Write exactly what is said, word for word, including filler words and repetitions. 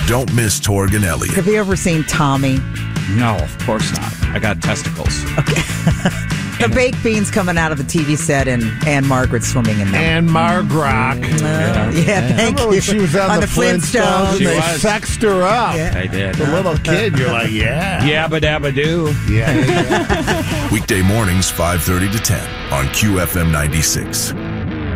Don't miss Torg and Elliot. Have you ever seen Tommy? No, of course not. I got testicles. Okay. The baked beans coming out of the T V set and Anne Margaret swimming in them. And Margrock. Uh, yeah, yeah, thank Remember you. when she was on, on the, the Flintstones, Flintstones. and She they was. sexed her up. Yeah. I did. The little kid, you're like, yeah. Yabba dabba doo. Yeah. yeah, yeah. Weekday mornings, five thirty to ten on Q F M ninety-six.